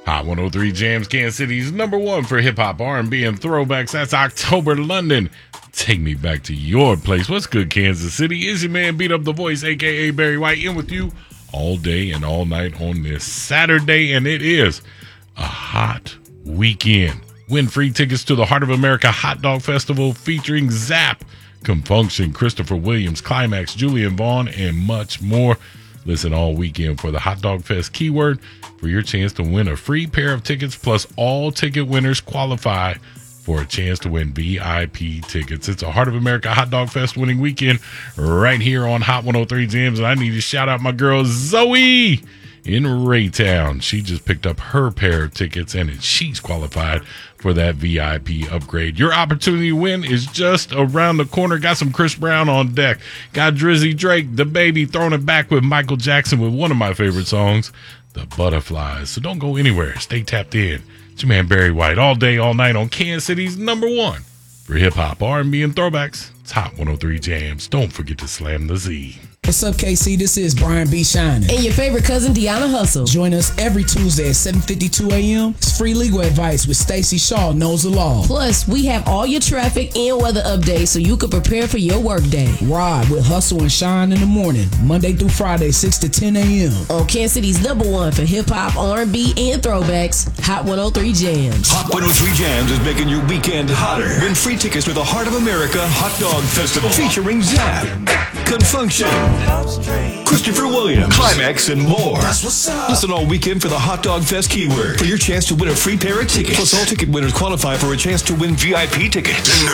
Hot 103 Jams, Kansas City's number one for hip-hop, R&B, and throwbacks. That's October London. Take me back to your place. What's good, Kansas City? Is your man Beat Up the Voice, a.k.a. Barry White, in with you all day and all night on this Saturday, and it is a hot weekend. Win free tickets to the Heart of America Hot Dog Festival featuring Zap, Confunction, Christopher Williams, Climax, Julian Vaughn, and much more. Listen all weekend for the Hot Dog Fest keyword for your chance to win a free pair of tickets, plus all ticket winners qualify for a chance to win VIP tickets. It's a Heart of America Hot Dog Fest winning weekend right here on Hot 103 Jams, and I need to shout out my girl Zoe in Raytown. She just picked up her pair of tickets, and she's qualified for that VIP upgrade. Your opportunity to win is just around the corner. Got some Chris Brown on deck. Got Drizzy Drake, the baby, throwing it back with Michael Jackson with one of my favorite songs, The Butterflies. So don't go anywhere. Stay tapped in. It's your man Barry White all day, all night on Kansas City's number one for hip-hop, R&B, and throwbacks. It's Hot 103 Jams. Don't forget to slam the Z. What's up, KC? This is Brian B. Shining. And your favorite cousin, Deanna Hustle. Join us every Tuesday at 7:52 a.m. It's free legal advice with Stacey Shaw Knows the Law. Plus, we have all your traffic and weather updates so you can prepare for your workday. Ride with Hustle and Shine in the morning, Monday through Friday, 6 to 10 a.m. On Kansas City's number one for hip-hop, R&B, and throwbacks, Hot 103 Jams. Hot 103 Jams is making your weekend hotter. Win free tickets to the Heart of America Hot Dog Festival featuring Zap, Confunction, Christopher Williams, Climax, and more. Listen all weekend for the Hot Dog Fest keyword for your chance to win a free pair of tickets. Plus, all ticket winners qualify for a chance to win VIP tickets. In the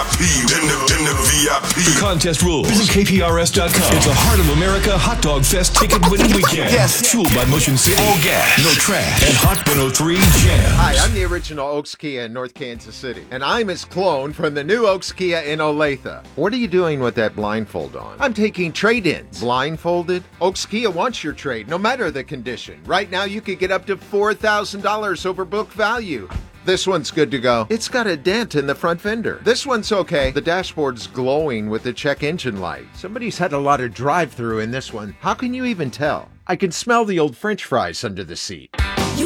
VIP. The contest rules. Visit KPRS.com. It's a Heart of America Hot Dog Fest ticket winning weekend. Yes. Fueled by Motion City, all gas, no trash, and Hot 103 Jams. Hi, I'm the original Oaks Kia in North Kansas City, and I'm his clone from the new Oaks Kia in Olathe. What are you doing with that blindfold on? I'm taking trade-ins. Blindfolded? Oaks Kia wants your trade, no matter the condition. Right now, you could get up to $4,000 over book value. This one's good to go. It's got a dent in the front fender. This one's okay. The dashboard's glowing with the check engine light. Somebody's had a lot of drive-through in this one. How can you even tell? I can smell the old French fries under the seat.